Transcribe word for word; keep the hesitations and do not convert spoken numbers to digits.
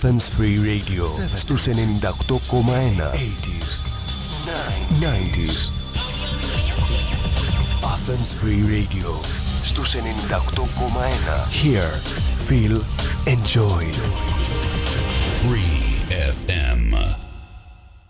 Athens Free Radio στους ενενήντα οκτώ κόμμα ένα. ενενήντα. Athens Free Radio στους ενενήντα οκτώ κόμμα ένα. Hear, feel, enjoy. Free εφ εμ.